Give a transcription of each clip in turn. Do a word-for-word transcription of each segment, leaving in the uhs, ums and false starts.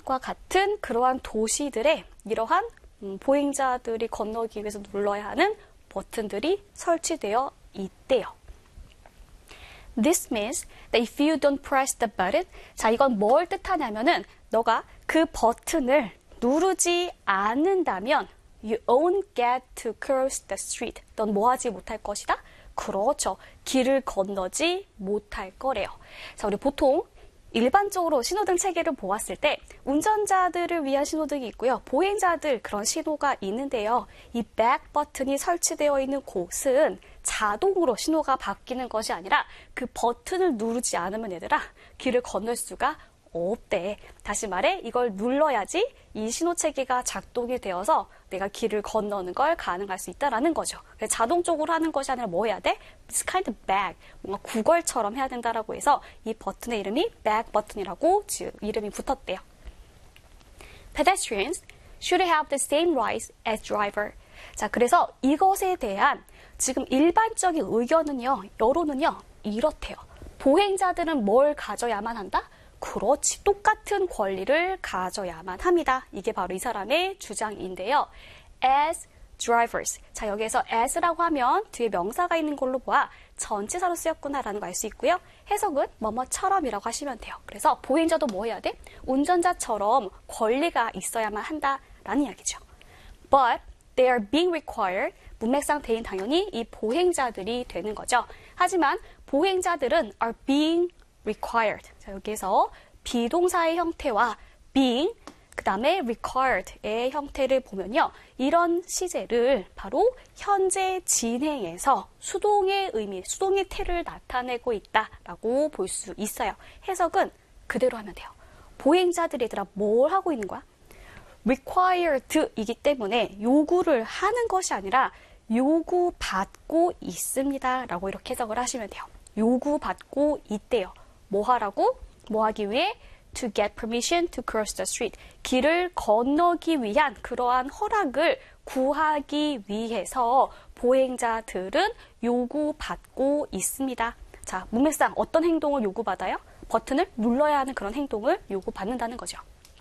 런던과 같은 그러한 도시들의 이러한 음, 보행자들이 건너기 위해서 눌러야 하는 버튼들이 설치되어 있대요. This means that if you don't press the button, 자, 이건 뭘 뜻하냐면은 너가 그 버튼을 누르지 않는다면 you won't get to cross the street. 넌 뭐 하지 못할 것이다? 그렇죠. 길을 건너지 못할 거래요. 자, 우리 보통 일반적으로 신호등 체계를 보았을 때 운전자들을 위한 신호등이 있고요. 보행자들 그런 신호가 있는데요. 이 백 버튼이 설치되어 있는 곳은 자동으로 신호가 바뀌는 것이 아니라 그 버튼을 누르지 않으면 얘들아 길을 건널 수가 없대. 다시 말해 이걸 눌러야지 이 신호 체계가 작동이 되어서 내가 길을 건너는 걸 가능할 수 있다라는 거죠. 그래서 자동적으로 하는 것이 아니라 뭐 해야 돼? It's kind of back. 뭔가 구걸처럼 해야 된다라고 해서 이 버튼의 이름이 back 버튼이라고 이름이 붙었대요. Pedestrians should have the same rights as driver. 자, 그래서 이것에 대한 지금 일반적인 의견은요, 여론은요, 이렇대요. 보행자들은 뭘 가져야만 한다? 그렇지, 똑같은 권리를 가져야만 합니다. 이게 바로 이 사람의 주장인데요. As drivers. 자, 여기에서 as라고 하면 뒤에 명사가 있는 걸로 보아 전치사로 쓰였구나라는 걸 알 수 있고요. 해석은 뭐뭐처럼이라고 하시면 돼요. 그래서 보행자도 뭐 해야 돼? 운전자처럼 권리가 있어야만 한다라는 이야기죠. But they are being required. 문맥상 대인 당연히 이 보행자들이 되는 거죠. 하지만 보행자들은 are being required. 자, 여기에서 비동사의 형태와 being, 그 다음에 required의 형태를 보면요. 이런 시제를 바로 현재 진행에서 수동의 의미, 수동의 태를 나타내고 있다라고 볼 수 있어요. 해석은 그대로 하면 돼요. 보행자들이 얘들아 뭘 하고 있는 거야? required이기 때문에 요구를 하는 것이 아니라 요구받고 있습니다. 라고 이렇게 해석을 하시면 돼요. 요구받고 있대요. 뭐 하라고? 뭐 하기 위해? To get permission to cross the street. 길을 건너기 위한 그러한 허락을 구하기 위해서 보행자들은 요구받고 있습니다. 자, 문맥상 어떤 행동을 요구받아요? 버튼을 눌러야 하는 그런 행동을 요구받는다는 거죠.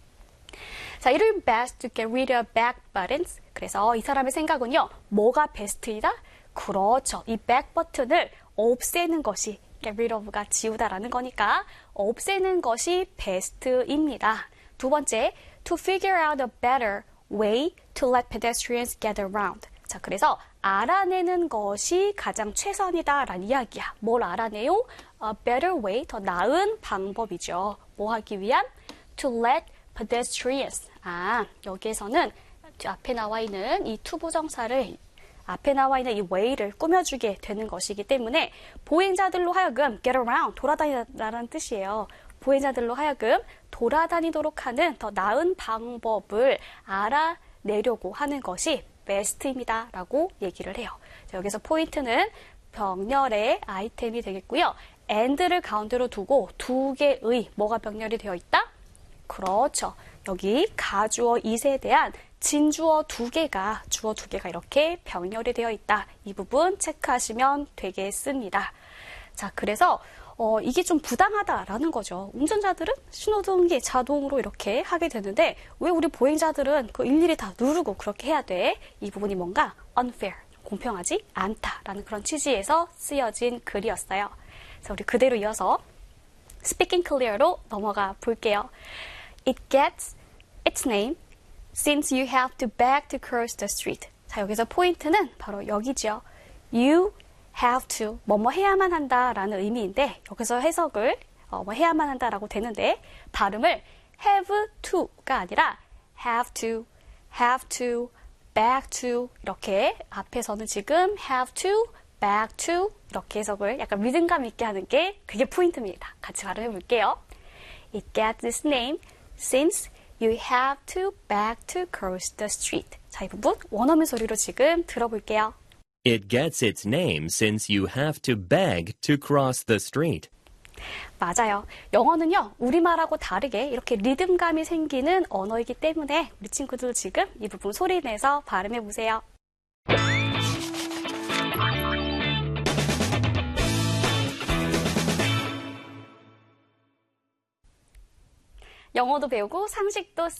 자, it is best to get rid of back buttons. 그래서 이 사람의 생각은요, 뭐가 베스트이다? 그렇죠. 이 back 버튼을 없애는 것이 get rid of가 지우다라는 거니까 없애는 것이 베스트입니다. 두 번째, to figure out a better way to let pedestrians get around. 자, 그래서 알아내는 것이 가장 최선이다라는 이야기야. 뭘 알아내요? A better way, 더 나은 방법이죠. 뭐 하기 위한? To let pedestrians. 아, 여기에서는 앞에 나와 있는 이 to 부정사를 앞에 나와 있는 이 way를 꾸며주게 되는 것이기 때문에 보행자들로 하여금 get around, 돌아다니다라는 뜻이에요. 보행자들로 하여금 돌아다니도록 하는 더 나은 방법을 알아내려고 하는 것이 best입니다. 라고 얘기를 해요. 자, 여기서 포인트는 병렬의 아이템이 되겠고요. and를 가운데로 두고 두 개의 뭐가 병렬이 되어 있다? 그렇죠. 여기 가주어 it에 대한 진주어 두 개가, 주어 두 개가 이렇게 병렬이 되어 있다. 이 부분 체크하시면 되겠습니다. 자, 그래서 어, 이게 좀 부당하다라는 거죠. 운전자들은 신호등이 자동으로 이렇게 하게 되는데 왜 우리 보행자들은 그 일일이 다 누르고 그렇게 해야 돼? 이 부분이 뭔가 unfair, 공평하지 않다라는 그런 취지에서 쓰여진 글이었어요. 자, 우리 그대로 이어서 speaking clear로 넘어가 볼게요. It gets its name since you have to beg to cross the street. 자, 여기서 포인트는 바로 여기죠. You have to, 뭐뭐 해야만 한다라는 의미인데 여기서 해석을 어, 뭐 해야만 한다라고 되는데 발음을 have to가 아니라 have to, have to, beg to 이렇게 앞에서는 지금 have to, beg to 이렇게 해석을 약간 리듬감 있게 하는 게 그게 포인트입니다. 같이 발음해 볼게요. It gets its name since you have to beg to cross the street. 자, 이 부분 원어민 소리로 지금 들어볼게요. It gets its name since you have to beg to cross the street. 맞아요. 영어는요, 우리말하고 다르게 이렇게 리듬감이 생기는 언어이기 때문에 우리 친구들 지금 이 부분 소리 내서 발음해 보세요. 영어도 배우고 상식도